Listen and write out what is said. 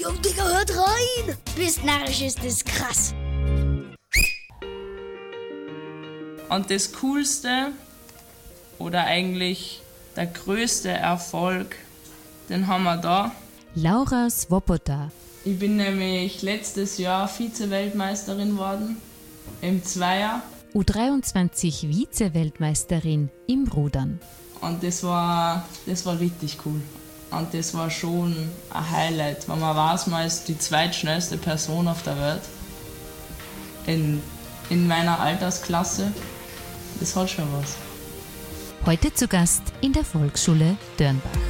Jo, Digga, hört rein! Bist narrisch, ist das krass. Und das Coolste oder eigentlich der größte Erfolg, den haben wir da. Laura Swoboda. Ich bin nämlich letztes Jahr Vize-Weltmeisterin geworden, im Zweier. U23 Vize-Weltmeisterin im Rudern. Und das war richtig cool. Und das war schon ein Highlight, weil man weiß, man ist die zweitschnellste Person auf der Welt. In meiner Altersklasse. Das hat schon was. Heute zu Gast in der Volksschule Dörnbach.